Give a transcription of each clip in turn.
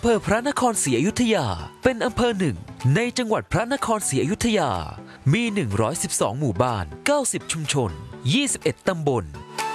อำเภอพระนครศรีอยุธยาเป็นอำเภอหนึ่งในจังหวัดพระนครศรีอยุธยามี112หมู่บ้าน90ชุมชน21ตำบล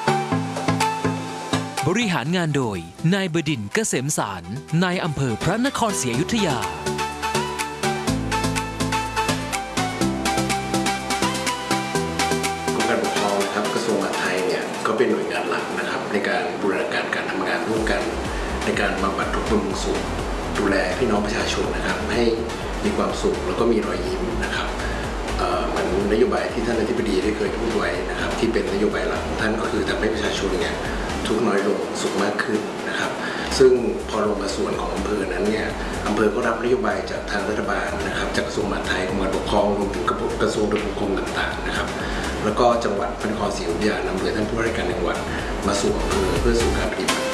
บริหารงานโดยนายบดินทร์เกษมสารนายอำเภอพระนครศรีอยุธยากรมการปกครองนะครับกระทรวงมหาดไทยเนี่ยก็เป็นหน่วยงานหลักนะครับในการบูรณาการการทำงานร่วมกันในการบำบัดทุกข์บำรุงสุขดูแลพี่น้องประชาชนนะครับให้มีความสุขแล้วก็มีรอยยิ้มนะครับเหมือนนโยบายที่ท่านอธิบดีได้เคยพูดไว้นะครับที่เป็นนโยบายหลักของท่านก็คือทำให้ประชาชนเนี่ยทุกข์น้อยลงสุขมากขึ้นนะครับซึ่งพอลงมาส่วนของอำเภอนั้นเนี่ยอำเภอก็รับนโยบายจากทางรัฐบาลนะครับจากกระทรวงมหาดไทยกรมการปกครองรวมถึงกระทรวงทบวงต่างๆนะครับแล้วก็จังหวัดพระนครศรีอยุธยานำโดยท่านผู้ว่าราชการจังหวัดมาสู่อำเภอเพื่อสู่การปฏิบัติ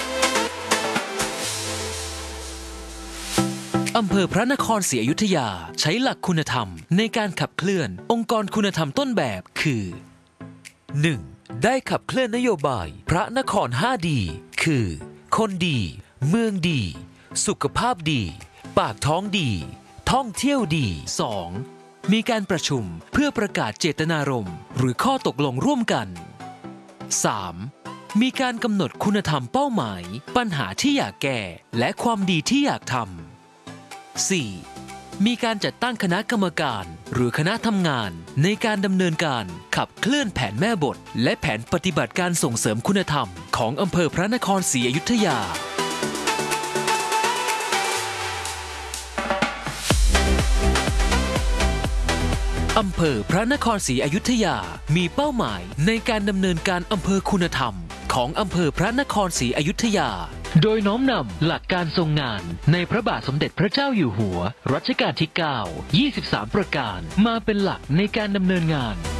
อำเภอพระนครศรีอยุธยาใช้หลักคุณธรรมในการขับเคลื่อนองค์กรคุณธรรมต้นแบบคือ 1. ได้ขับเคลื่อนนโยบายพระนคร5ดีคือคนดีเมืองดีสุขภาพดีปากท้องดีท่องเที่ยวดี 2. มีการประชุมเพื่อประกาศเจตนารมณ์หรือข้อตกลงร่วมกัน 3. มีการกำหนดคุณธรรมเป้าหมายปัญหาที่อยากแก้และความดีที่อยากทำ 4. มีการจัดตั้งคณะกรรมการหรือคณะทำงานในการดำเนินการขับเคลื่อนแผนแม่บทและแผนปฏิบัติการส่งเสริมคุณธรรมของอำเภอพระนครศรีอยุธยาอำเภอพระนครศรีอยุธยามีเป้าหมายในการดำเนินการอำเภอคุณธรรมของอำเภอพระนครศรีอยุธยาโดยน้อมนำหลักการทรงงานในพระบาทสมเด็จพระเจ้าอยู่หัวรัชกาลที่ 9 23 ประการมาเป็นหลักในการดำเนินงาน